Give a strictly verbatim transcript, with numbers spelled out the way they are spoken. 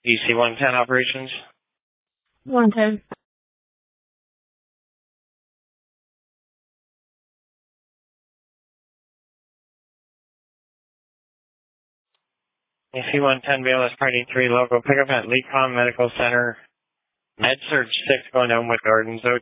D C one ten operations. one ten. D C one ten B L S Party three local pickup at Lecom Medical Center. Med Surge six going down with Gardens.